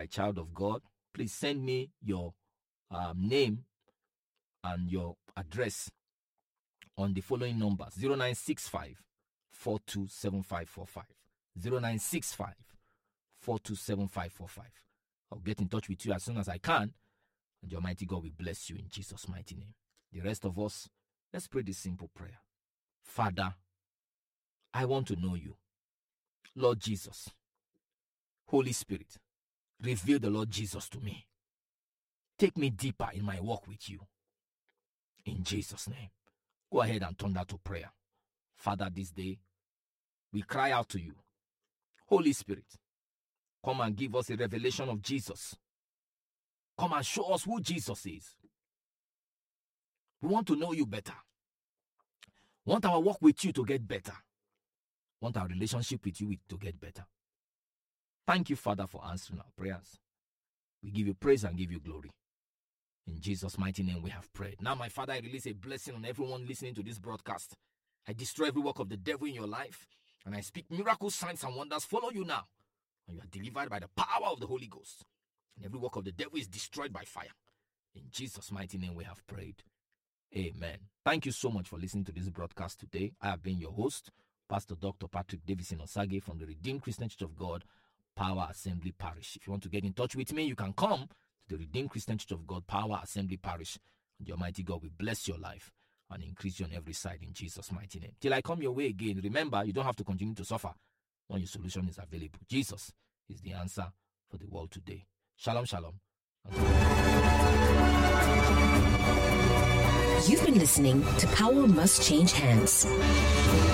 child of God, please send me your name and your address on the following numbers: 0965 427545. 0965 427545. I'll get in touch with you as soon as I can, and the Almighty God will bless you in Jesus' mighty name. The rest of us, let's pray this simple prayer. Father, I want to know you. Lord Jesus, Holy Spirit, reveal the Lord Jesus to me. Take me deeper in my walk with you. In Jesus' name. Go ahead and turn that to prayer. Father, this day, we cry out to you. Holy Spirit, come and give us a revelation of Jesus. Come and show us who Jesus is. We want to know you better. We want our walk with you to get better. We want our relationship with you to get better. Thank you, Father, for answering our prayers. We give you praise and give you glory. In Jesus' mighty name we have prayed. Now, my Father, I release a blessing on everyone listening to this broadcast. I destroy every work of the devil in your life, and I speak miracles, signs, and wonders follow you now. And you are delivered by the power of the Holy Ghost. And every work of the devil is destroyed by fire. In Jesus' mighty name we have prayed. Amen. Thank you so much for listening to this broadcast today. I have been your host, Pastor Dr. Patrick Davison Osage from the Redeemed Christian Church of God, Power Assembly Parish. If you want to get in touch with me, you can come to the Redeemed Christian Church of God, Power Assembly Parish, and the Almighty God will bless your life and increase you on every side in Jesus' mighty name. Till I come your way again, remember, you don't have to continue to suffer when your solution is available. Jesus is the answer for the world today. Shalom, shalom. You've been listening to Power Must Change Hands.